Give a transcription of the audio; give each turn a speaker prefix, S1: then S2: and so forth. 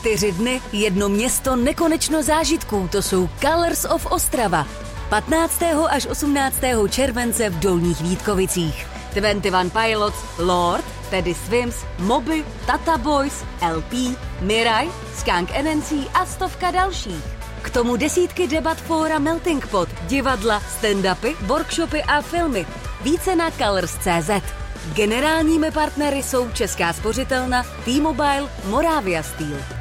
S1: 4 dny, jedno město, nekonečno zážitků, to jsou Colors of Ostrava. 15. až 18. července v Dolních Vítkovicích. 21 Pilots, Lord, Teddy Swims, Moby, Tata Boys, LP, Mirai, Skunk NNC a stovka dalších. K tomu desítky debat fóra Melting Pot, divadla, stand-upy, workshopy a filmy. Více na colors.cz. Generálními partnery jsou Česká spořitelna, T-Mobile, Moravia Steel.